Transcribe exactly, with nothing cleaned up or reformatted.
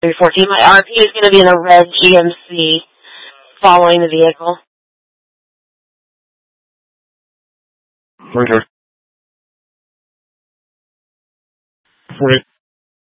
three fourteen. My R P is going to be in a red G M C following the vehicle. Okay. Wait.